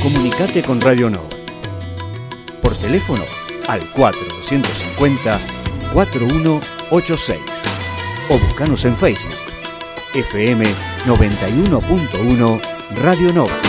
Comunicate con Radio Nova. Por teléfono al 4250-4186 o buscanos en Facebook FM 91.1 Radio Nova.